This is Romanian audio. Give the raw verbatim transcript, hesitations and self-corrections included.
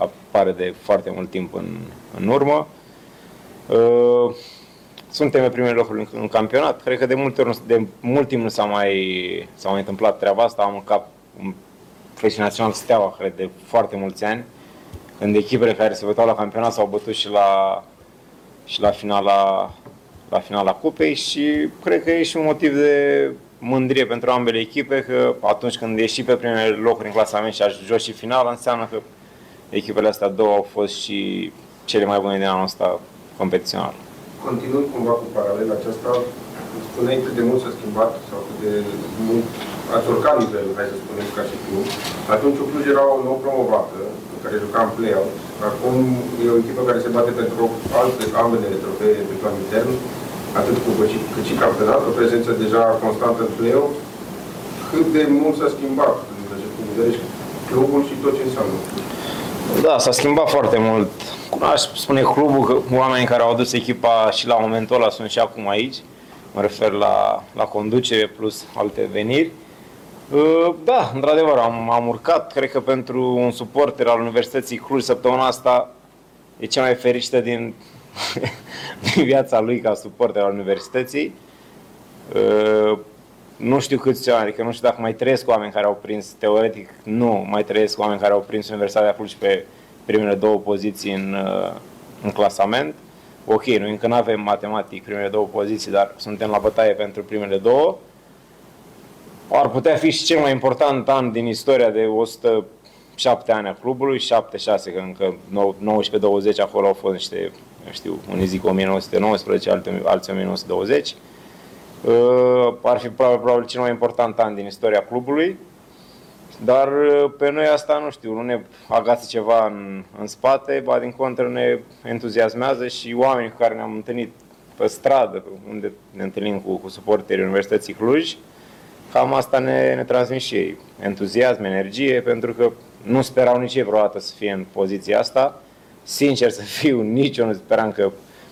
apare de foarte mult timp în, în urmă. Suntem pe primele locuri în, în campionat. Cred că de, multe ori, de mult timp nu s-a mai, s-a mai întâmplat treaba asta. Am în cap un profesional național Steaua, cred, de foarte mulți ani, când echipele care se băteau la campionat s-au bătut și la, și la finala la finala cupei și cred că e și un motiv de mândrie pentru ambele echipe, că atunci când ieși pe primele locuri în clasament și joci și finala, înseamnă că echipele astea două au fost și cele mai bune din anul ăsta competițional. Continuând cumva cu paralela aceasta, spuneai cât de mult s-a schimbat sau cât de mult ați urcat nivelul, hai să spunem, ca și club. Atunci Cluj era o nouă promovată, în care juca în play-out. Acum e o echipă care se bate pentru alte, ambele trofee pe plan intern, atât cu cât și campionat, o prezență deja constantă în play-out. Cât de mult s-a schimbat, din acest punct de vedere, clubul și tot ce înseamnă? Da, s-a schimbat foarte mult. Aș spune clubul că oamenii care au adus echipa și la momentul ăla sunt și acum aici. Mă refer la, la conducere plus alte veniri. Da, într-adevăr, am, am urcat. Cred că pentru un suporter al Universității Cluj săptămâna asta e cea mai fericită din, din viața lui ca suporter al Universității. Nu știu câți oameni, adică nu știu dacă mai trăiesc oameni care au prins, teoretic nu, mai trăiesc oameni care au prins Universitatea Cluj pe primele două poziții în, în clasament. Ok, noi încă nu avem matematic primele două poziții, dar suntem la bătaie pentru primele două. Ar putea fi și cel mai important an din istoria de o sută șapte ani a clubului, șapte șase, că încă nouăsprezece douăzeci acolo au fost niște, eu știu, unii zic o mie nouă sute nouăsprezece, alții o mie nouă sute douăzeci. Uh, ar fi probabil, probabil cel mai important an din istoria clubului, dar uh, pe noi asta, nu știu, nu ne agață ceva în, în spate, ba din contră ne entuziasmează și oamenii cu care ne-am întâlnit pe stradă, unde ne întâlnim cu, cu suporterii Universității Cluj, cam asta ne, ne transmit și ei, entuziasm, energie, pentru că nu sperau nici ei vreodată să fie în poziția asta. Sincer să fiu, nici eu nu speram că